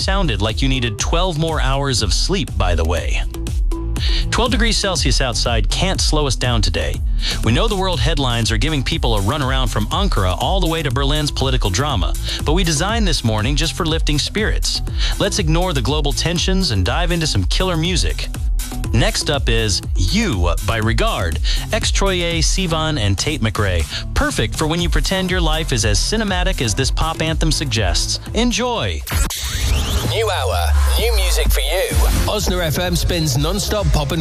sounded like you needed 12 more hours of sleep, by the way. 12 degrees Celsius outside can't slow us down today. We know the world headlines are giving people a runaround from Ankara all the way to Berlin's political drama, but we designed this morning just for lifting spirits. Let's ignore the global tensions and dive into some killer music. Next up is You by Regard, X-Troye, Sivan, and Tate McRae. Perfect for when you pretend your life is as cinematic as this pop anthem suggests. Enjoy! New hour, new music for you. Osna FM spins non-stop pop and